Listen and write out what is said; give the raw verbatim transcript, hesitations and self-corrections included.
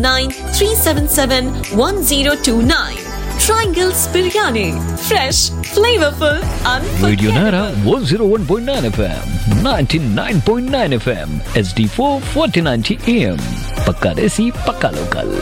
nine three seven seven one zero two nine. Triangles Biryani. Fresh, flavorful, unforgettable. Radio Nara one oh one point nine F M, ninety-nine point nine F M, H D four forty ninety A M. Pakka desi, pakka local.